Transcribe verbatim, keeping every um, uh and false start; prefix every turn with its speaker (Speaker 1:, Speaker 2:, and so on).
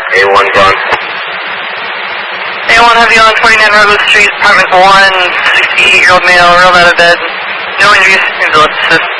Speaker 1: A one gone.
Speaker 2: A one heavy on twenty-nine Rosewood Street, apartment one, sixty-eight-year-old male, rolled out of bed. No injuries, ambulance assist.